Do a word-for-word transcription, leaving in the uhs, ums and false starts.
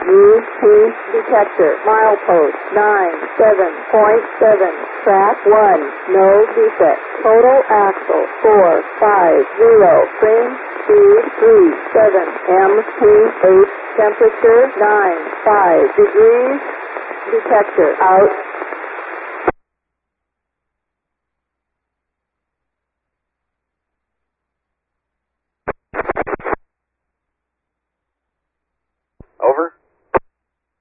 U P detector. Milepost nine seven point seven. Track one. No defect. Total axle four five zero. Frame speed three seven. M P H temperature nine five degrees. Detector out.